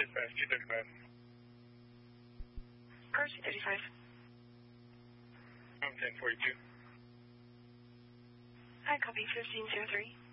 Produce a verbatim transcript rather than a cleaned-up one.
dispatch, two thirty-five. Car two thirty-five. ten forty-two. Hi, copy fifteen zero three.